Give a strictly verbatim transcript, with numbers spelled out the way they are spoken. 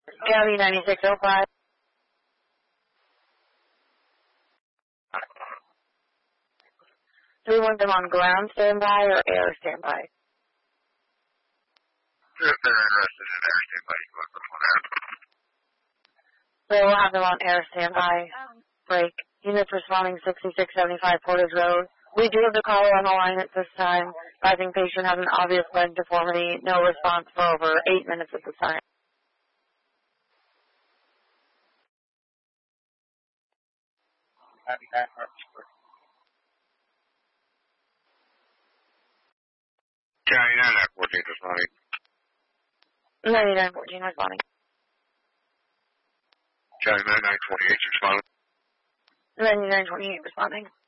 Gabby ninety-six oh five. Do we want them on ground standby or air standby? If they're interested in air standby, you can put them on air. So we'll have them on air standby. Break. Units responding sixty-six seventy-five Portage Road. We do have the caller on the line at this time. Advising patient has an obvious leg deformity. No response for over eight minutes at this time. County nine nine fourteen responding. ninety-nine fourteen responding. County nine nine twenty-eight responding. ninety-nine twenty-eight responding.